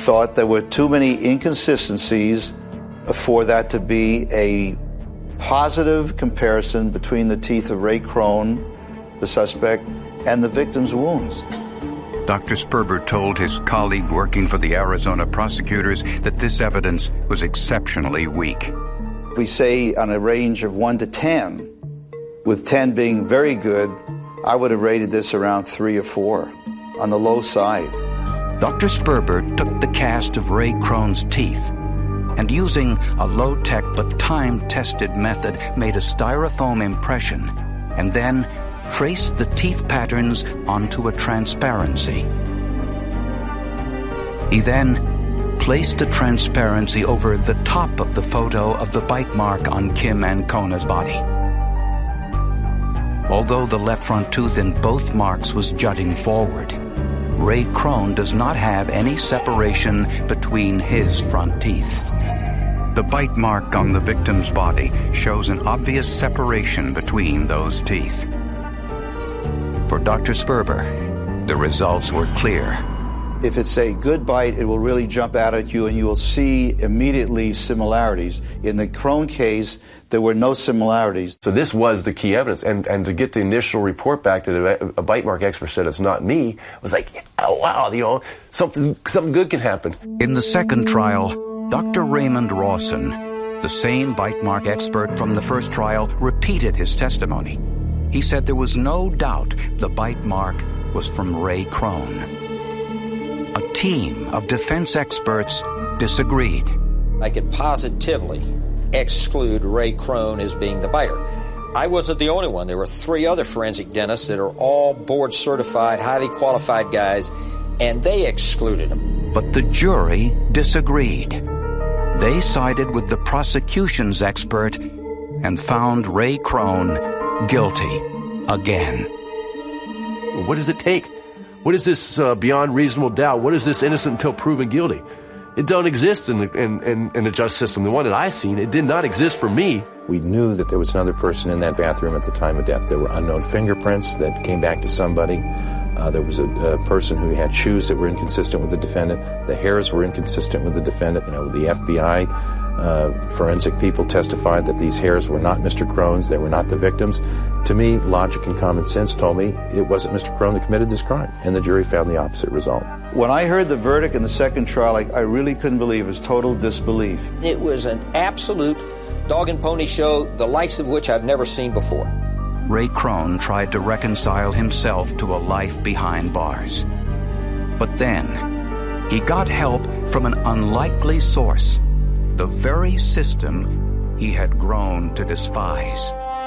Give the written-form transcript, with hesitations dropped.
thought there were too many inconsistencies for that to be a positive comparison between the teeth of Ray Crone, the suspect, and the victim's wounds. Dr. Sperber told his colleague working for the Arizona prosecutors that this evidence was exceptionally weak. We say on a range of 1 to 10, with 10 being very good, I would have rated this around 3 or 4, on the low side. Dr. Sperber took the cast of Ray Crone's teeth and, using a low-tech but time-tested method, made a styrofoam impression and then traced the teeth patterns onto a transparency. He then placed the transparency over the top of the photo of the bite mark on Kim Ancona's body. Although the left front tooth in both marks was jutting forward, Ray Crone does not have any separation between his front teeth. The bite mark on the victim's body shows an obvious separation between those teeth. For Dr. Sperber, the results were clear. If it's a good bite, it will really jump out at you and you will see immediately similarities. In the Crone case, there were no similarities. So this was the key evidence. And to get the initial report back that a bite mark expert said it's not me, was like, oh wow, something good can happen. In the second trial, Dr. Raymond Rawson, the same bite mark expert from the first trial, repeated his testimony. He said there was no doubt the bite mark was from Ray Crone. A team of defense experts disagreed. I could positively exclude Ray Crone as being the biter. I wasn't the only one. There were 3 other forensic dentists that are all board-certified, highly qualified guys, and they excluded him. But the jury disagreed. They sided with the prosecution's expert and found Ray Crone guilty again. What does it take? What is this beyond reasonable doubt? What is this innocent until proven guilty? It don't exist in the justice system. The one that I seen, it did not exist for me. We knew that there was another person in that bathroom at the time of death. There were unknown fingerprints that came back to somebody. There was a person who had shoes that were inconsistent with the defendant. The hairs were inconsistent with the defendant. The FBI forensic people testified that these hairs were not Mr. Crone's. They were not the victim's. To me, logic and common sense told me it wasn't Mr. Crone that committed this crime, and the jury found the opposite result. When I heard the verdict in the second trial, I really couldn't believe it. It was total disbelief. It was an absolute dog and pony show, the likes of which I've never seen before. Ray Crone tried to reconcile himself to a life behind bars. But then, he got help from an unlikely source, the very system he had grown to despise.